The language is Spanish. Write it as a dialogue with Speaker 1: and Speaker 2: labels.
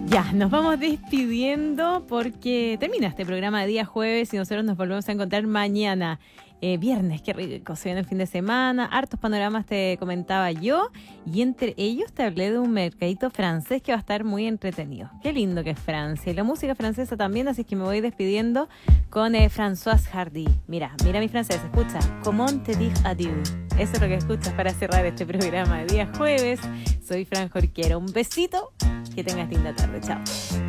Speaker 1: Ya, nos vamos despidiendo porque termina este programa de día jueves y nosotros nos volvemos a encontrar mañana. Viernes, qué rico, se viene el fin de semana, hartos panoramas te comentaba yo y entre ellos te hablé de un mercadito francés que va a estar muy entretenido. Qué lindo que es Francia y la música francesa también, así que me voy despidiendo con Françoise Hardy. Mira mi francés, escucha, comment te dire adieu. Eso es lo que escuchas para cerrar este programa de día jueves. Soy Fran Jorquera, un besito, que tengas linda tarde, chao.